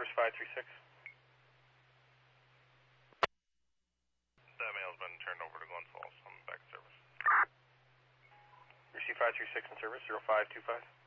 service 536. That mail's been turned over to Glen Falls. I'm back in service. Receive 536 in service, 0525.